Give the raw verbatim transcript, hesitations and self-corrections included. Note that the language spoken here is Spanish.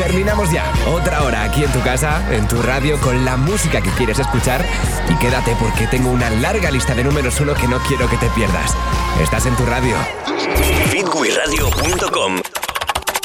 Terminamos ya. Otra hora aquí en tu casa, en tu radio, con la música que quieres escuchar. Y quédate porque tengo una larga lista de números uno que no quiero que te pierdas. Estás en tu radio. Fitwiradio punto com